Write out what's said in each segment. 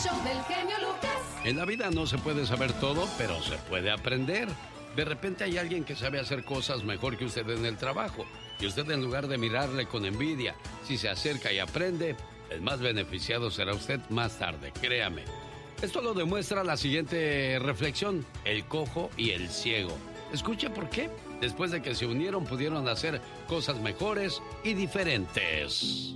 show del genio Lucas. En la vida no se puede saber todo, pero se puede aprender. De repente hay alguien que sabe hacer cosas mejor que usted en el trabajo. Y usted, en lugar de mirarle con envidia, si se acerca y aprende, el más beneficiado será usted más tarde, créame. Esto lo demuestra la siguiente reflexión: el cojo y el ciego. Escuche por qué. Después de que se unieron, pudieron hacer cosas mejores y diferentes.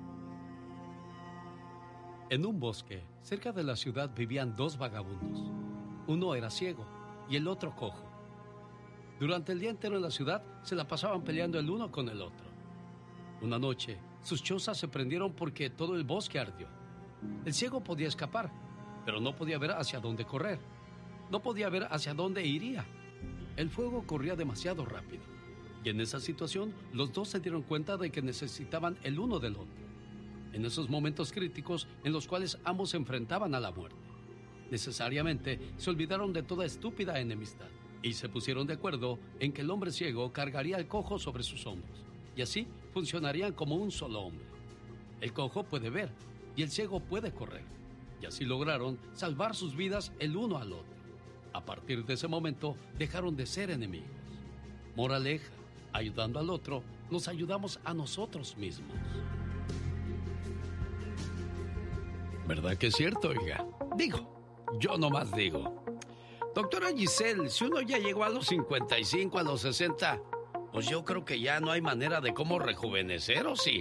En un bosque, cerca de la ciudad, vivían dos vagabundos. Uno era ciego y el otro cojo. Durante el día entero en la ciudad se la pasaban peleando el uno con el otro. Una noche, sus chozas se prendieron porque todo el bosque ardió. El ciego podía escapar, pero no podía ver hacia dónde correr. No podía ver hacia dónde iría. El fuego corría demasiado rápido. Y en esa situación, los dos se dieron cuenta de que necesitaban el uno del otro. En esos momentos críticos en los cuales ambos se enfrentaban a la muerte, necesariamente se olvidaron de toda estúpida enemistad y se pusieron de acuerdo en que el hombre ciego cargaría al cojo sobre sus hombros, y así funcionarían como un solo hombre. El cojo puede ver y el ciego puede correr, y así lograron salvar sus vidas el uno al otro. A partir de ese momento dejaron de ser enemigos. Moraleja: ayudando al otro, nos ayudamos a nosotros mismos. ¿Verdad que es cierto, oiga? Digo, yo nomás digo. Doctora Giselle, si uno ya llegó a los 55, a los 60, pues yo creo que ya no hay manera de cómo rejuvenecer, ¿o sí?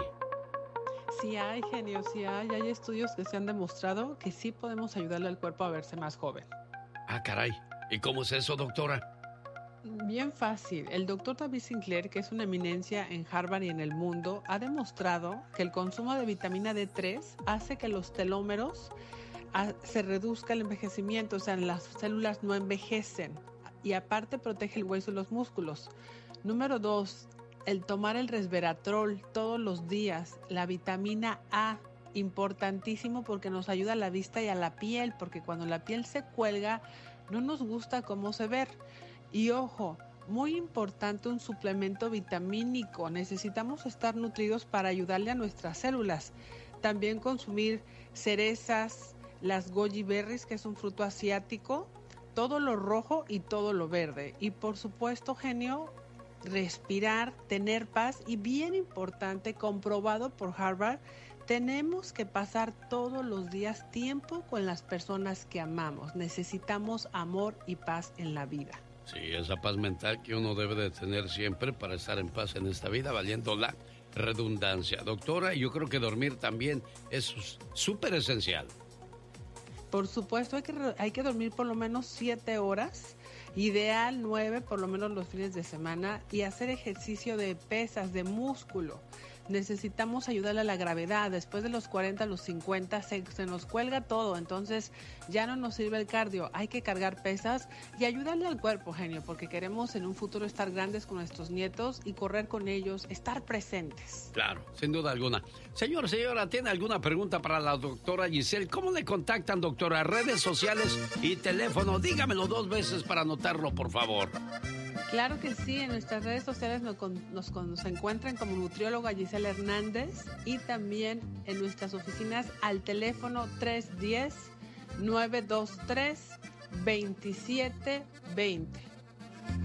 Sí hay, genio, sí hay. Hay estudios que se han demostrado que sí podemos ayudarle al cuerpo a verse más joven. Ah, caray. ¿Y cómo es eso, doctora? Bien fácil. El doctor David Sinclair, que es una eminencia en Harvard y en el mundo, ha demostrado que el consumo de vitamina D3 hace que los telómeros se reduzca el envejecimiento, o sea, las células no envejecen, y aparte protege el hueso y los músculos. Número 2, el tomar el resveratrol todos los días, la vitamina A, importantísimo porque nos ayuda a la vista y a la piel, porque cuando la piel se cuelga no nos gusta cómo se ve. Y ojo, muy importante, un suplemento vitamínico. Necesitamos estar nutridos para ayudarle a nuestras células. También consumir cerezas, las goji berries, que es un fruto asiático, todo lo rojo y todo lo verde. Y por supuesto, genio, respirar, tener paz y, bien importante, comprobado por Harvard, tenemos que pasar todos los días tiempo con las personas que amamos. Necesitamos amor y paz en la vida. Sí, esa paz mental que uno debe de tener siempre para estar en paz en esta vida, valiendo la redundancia. Doctora, yo creo que dormir también es súper esencial. Por supuesto, hay que dormir por lo menos 7 horas, ideal 9 por lo menos los fines de semana, y hacer ejercicio de pesas, de músculo. Necesitamos ayudarle a la gravedad. Después de los 40, a los 50 se nos cuelga todo, entonces ya no nos sirve el cardio. Hay que cargar pesas y ayudarle al cuerpo, genio, porque queremos en un futuro estar grandes con nuestros nietos y correr con ellos, estar presentes. Claro, sin duda alguna. Señora, ¿tiene alguna pregunta para la doctora Giselle? ¿Cómo le contactan, doctora? Redes sociales y teléfono. Dígamelo 2 veces para anotarlo, por favor. Claro que sí, en nuestras redes sociales nos encuentran como nutrióloga Giselle Hernández, y también en nuestras oficinas al teléfono 310-923-2720.